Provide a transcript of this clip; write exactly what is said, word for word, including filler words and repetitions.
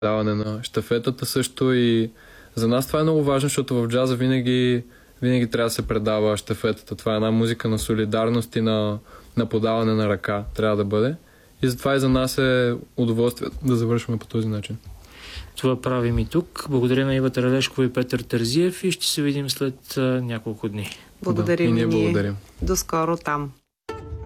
даване на щафетата също и за нас това е много важно, защото в джаза винаги, винаги трябва да се предава щафетата. Това е една музика на солидарност и на, на подаване на ръка трябва да бъде. И затова и за нас е удоволствие да завършваме по този начин. Това правим и тук. Благодаря на Ива Таралешкова и Петър Терзиев и ще се видим след а, няколко дни. Благодарим да, и ние ние. благодарим. До скоро там.